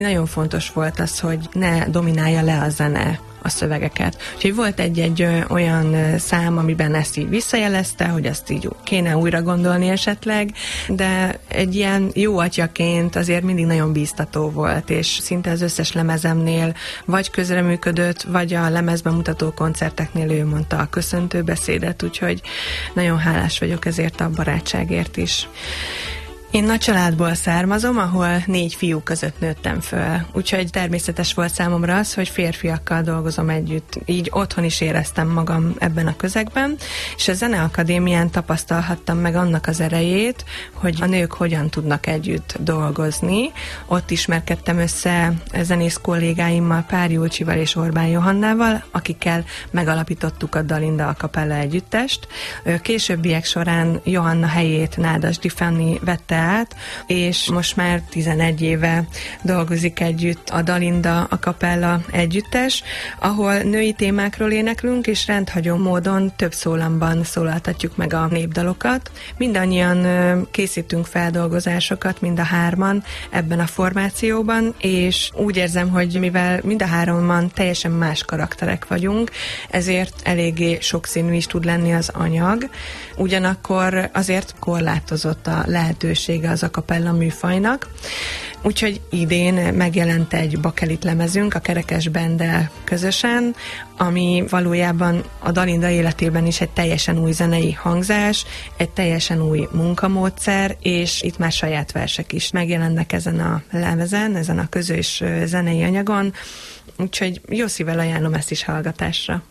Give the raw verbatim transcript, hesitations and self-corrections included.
Nagyon fontos volt az, hogy ne dominálja le a zene a szövegeket. Úgyhogy volt egy-egy olyan szám, amiben ezt így visszajelezte, hogy ezt így kéne újra gondolni esetleg, de egy ilyen jó atyaként azért mindig nagyon bíztató volt, és szinte az összes lemezemnél vagy közreműködött, vagy a lemezbemutató koncerteknél ő mondta a köszöntő beszédet, úgyhogy nagyon hálás vagyok ezért a barátságért is. Én nagy családból származom, ahol négy fiú között nőttem föl, úgyhogy természetes volt számomra az, hogy férfiakkal dolgozom együtt. Így otthon is éreztem magam ebben a közegben, és a Zeneakadémián tapasztalhattam meg annak az erejét, hogy a nők hogyan tudnak együtt dolgozni. Ott ismerkedtem össze zenész kollégáimmal, Pár Julcsival és Orbán Johannával, akikkel megalapítottuk a Dalinda a Capella együttest. Későbbiek során Johanna helyét Nádasdy Fanni vette át, és most már tizenegy éve dolgozik együtt a Dalinda a Capella együttes, ahol női témákról éneklünk, és rendhagyó módon több szólamban szólaltatjuk meg a népdalokat. Mindannyian készítünk feldolgozásokat, mind a hárman ebben a formációban, és úgy érzem, hogy mivel mind a hárman teljesen más karakterek vagyunk, ezért eléggé sokszínű is tud lenni az anyag, ugyanakkor azért korlátozott a lehetőség az a capella műfajnak. Úgyhogy idén megjelent egy bakelit lemezünk a Kerekes Banddel közösen, ami valójában a Dalinda életében is egy teljesen új zenei hangzás, egy teljesen új munkamódszer, és itt már saját versek is megjelennek ezen a lemezen, ezen a közös zenei anyagon, úgyhogy jó szívvel ajánlom ezt is hallgatásra.